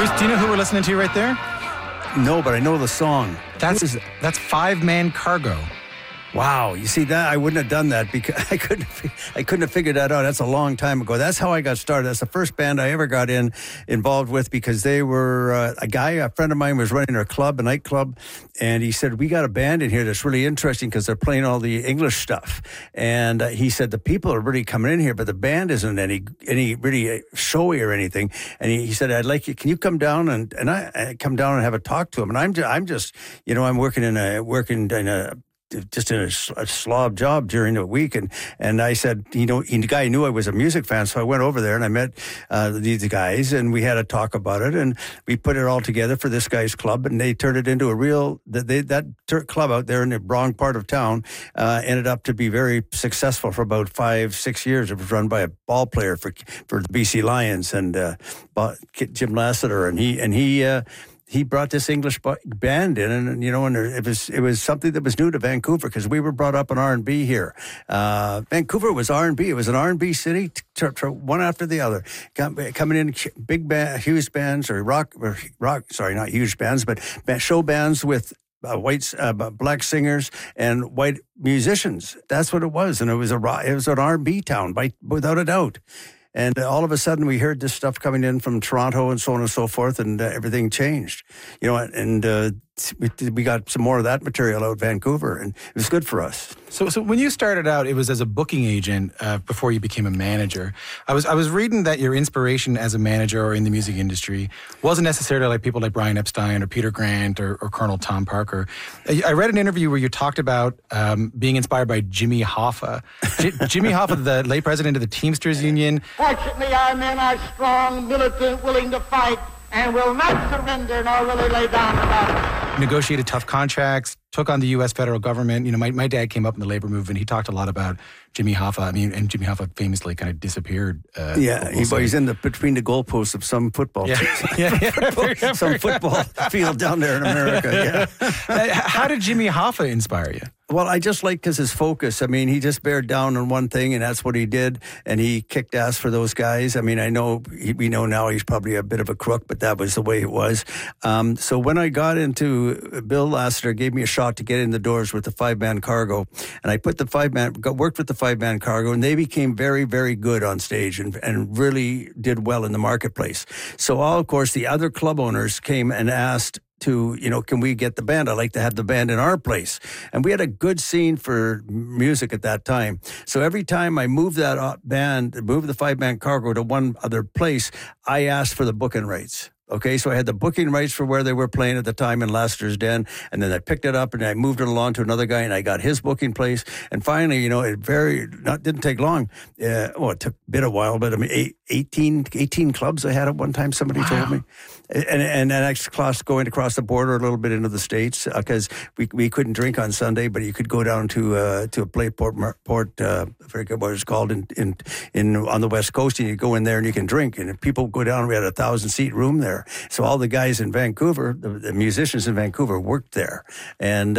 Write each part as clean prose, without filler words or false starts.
Bruce, do you know who we're listening to right there? No, but I know the song. That's Five Man Cargo. Wow, you see that I wouldn't have done that because I couldn't have figured that out. That's a long time ago. That's how I got started. That's the first band I ever got involved with because they were a friend of mine was running a nightclub, and he said, "We got a band in here that's really interesting because they're playing all the English stuff." And he said the people are really coming in here, but the band isn't any really showy or anything. And he said, "I'd like you. Can you come down and I come down and have a talk to him?" And I'm just I'm working in a slob job during the week. And I said, the guy knew I was a music fan. So I went over there and I met these guys and we had a talk about it and we put it all together for this guy's club and they turned it into that club out there in the wrong part of town ended up to be very successful for about 5-6 years. It was run by a ball player for the BC Lions and Jim Lassiter and he brought this English band in, and it was something that was new to Vancouver because we were brought up in R&B here. Vancouver was R&B; it was an R&B city, one after the other, coming in big huge bands or rock. Sorry, not huge bands, but show bands with black singers and white musicians. That's what it was, and it was an R&B town, without a doubt. And all of a sudden, we heard this stuff coming in from Toronto and so on and so forth, and everything changed. We got some more of that material out of Vancouver, and it was good for us. So when you started out, it was as a booking agent before you became a manager. I was reading that your inspiration as a manager or in the music industry wasn't necessarily like people like Brian Epstein or Peter Grant or Colonel Tom Parker. I read an interview where you talked about being inspired by Jimmy Hoffa. Jimmy Hoffa, the late president of the Teamsters Union. Fortunately, our men are strong, militant, willing to fight, and will not surrender nor really lay down the battle. Negotiated tough contracts, took on the U.S. federal government. My dad came up in the labor movement. He talked a lot about Jimmy Hoffa. And Jimmy Hoffa famously kind of disappeared. He's in between the goalposts of some football some football field down there in America. Yeah. How did Jimmy Hoffa inspire you? Well, I just liked his focus. He just bared down on one thing, and that's what he did. And he kicked ass for those guys. We know now he's probably a bit of a crook, but that was the way it was. So when I got into, Bill Lassiter gave me a shot to get in the doors with the Five Man Cargo, and I worked with the Five Man Cargo, and they became very, very good on stage and really did well in the marketplace. So of course, the other club owners came and asked to, can we get the band? I'd like to have the band in our place. And we had a good scene for music at that time. So every time I moved the Five Man Cargo to one other place, I asked for the booking rights. Okay, so I had the booking rights for where they were playing at the time in Lassiter's Den, and then I picked it up and I moved it along to another guy, and I got his booking place. And finally, it didn't take long. It took a bit of while, but 18 clubs I had at one time. Somebody told me, and that cost going across the border a little bit into the States because we couldn't drink on Sunday, but you could go down to a place Port, I forget what it's called in on the West Coast, and you go in there and you can drink, and if people go down. We had a 1,000-seat room there. So all the guys in Vancouver, the musicians in Vancouver worked there. And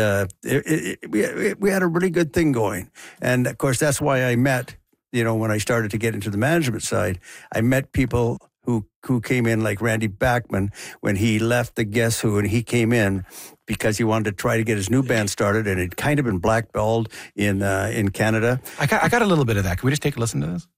we had a really good thing going. And, of course, that's why I met, when I started to get into the management side, I met people who came in like Randy Bachman when he left the Guess Who, and he came in because he wanted to try to get his new band started, and it kind of been blackballed in Canada. I got a little bit of that. Can we just take a listen to this?